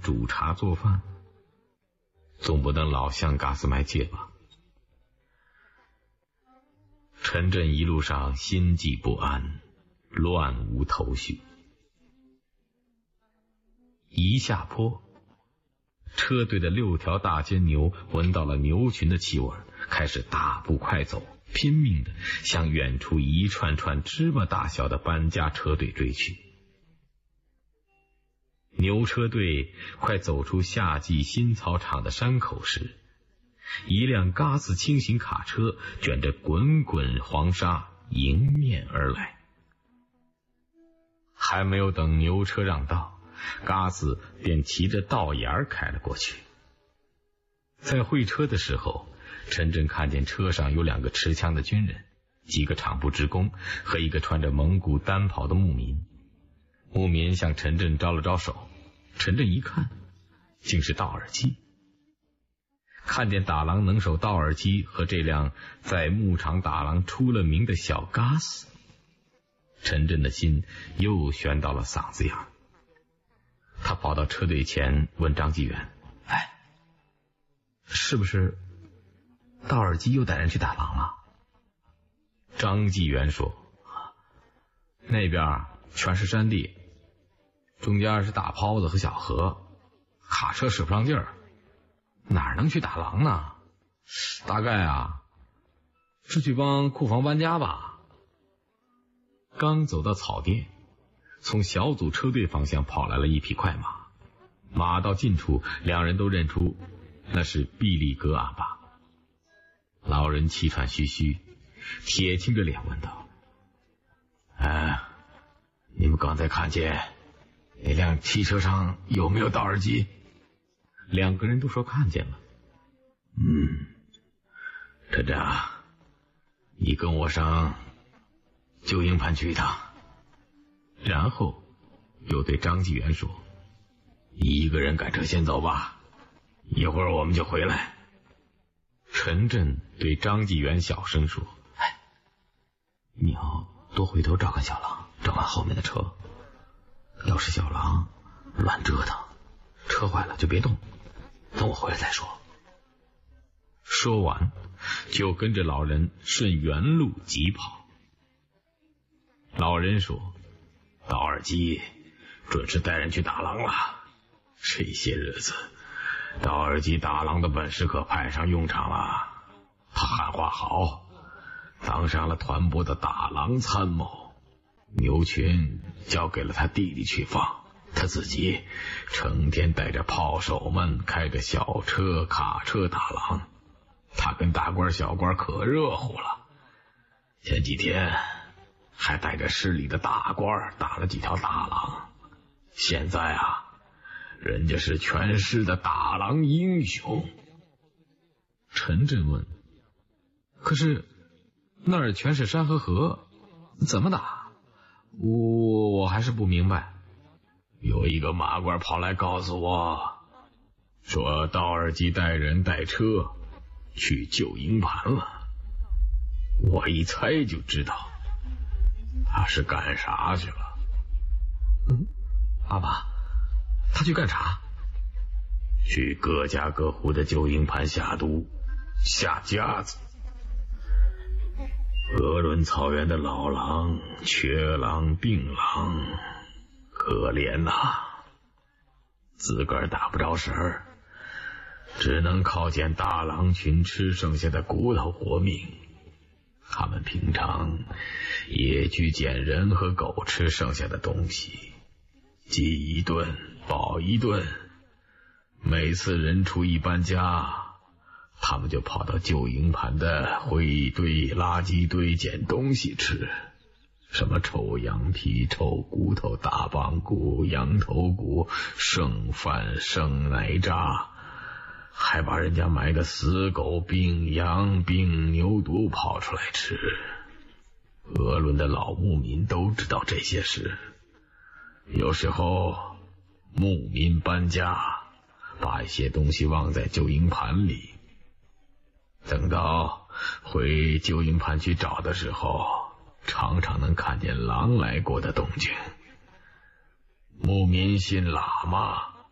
煮茶做饭，总不能老向嘎斯麦借吧。陈震一路上心悸不安，乱无头绪。一下坡，车队的6条大尖牛闻到了牛群的气味，开始大步快走，拼命地向远处一串串芝麻大小的搬家车队追去。牛车队快走出夏季新草场的山口时，一辆嘎斯轻型卡车卷着滚滚黄沙迎面而来。还没有等牛车让道，嘎斯便骑着道沿开了过去。在会车的时候，陈震看见车上有2个持枪的军人，几个厂部职工和一个穿着蒙古单袍的牧民。牧民向陈震招了招手，陈震一看，竟是道尔基。看见打狼能手道尔基和这辆在牧场打狼出了名的小嘎斯，陈震的心又悬到了嗓子眼。他跑到车队前问张纪元：“哎，是不是道尔基又带人去打狼了？”张纪元说：“那边全是山地，中间是大泡子和小河，卡车使不上劲儿，哪能去打狼呢？大概是去帮库房搬家吧。”刚走到草甸，从小组车队方向跑来了一匹快马，马到近处，两人都认出那是毕利格阿爸。老人气喘吁吁，铁青着脸问道：“你们刚才看见那辆汽车上有没有道尔基？”2个人都说看见了。陈震你跟我上旧营盘去一趟。然后又对张纪元说：“你一个人赶车先走吧，一会儿我们就回来。”陈震对张纪元小声说：“你要多回头照看小狼，照看后面的车，要是小狼乱折腾，车坏了就别动，等我回来再说。”说完就跟着老人顺原路疾跑。老人说：“道尔基准是带人去打狼了，这些日子道尔基打狼的本事可派上用场了。他喊话好，当上了团部的打狼参谋，牛群交给了他弟弟去放，他自己成天带着炮手们开着小车卡车打狼。他跟大官小官可热乎了，前几天还带着市里的大官打了几条大狼，现在人家是全市的打狼英雄。”陈震问：“可是那儿全是山和河，怎么打？我还是不明白。”有一个马官跑来告诉我，说道尔基带人带车去旧营盘了。我一猜就知道他是干啥去了。阿爸，他去干啥？去各家各户的旧营盘下毒下夹子。鄂伦草原的老狼缺狼病狼，可怜自个儿打不着神儿，只能靠捡大狼群吃剩下的骨头活命。他们平常也去捡人和狗吃剩下的东西，饥一顿饱一顿。每次人出一搬家，他们就跑到旧营盘的灰堆垃圾堆捡东西吃，什么臭羊皮臭骨头大棒骨羊头骨剩饭剩奶渣，还把人家埋的死狗病羊病牛犊跑出来吃。鄂伦的老牧民都知道这些事，有时候牧民搬家把一些东西忘在旧营盘里，等到回旧营盘去找的时候，常常能看见狼来过的动静。牧民信喇嘛，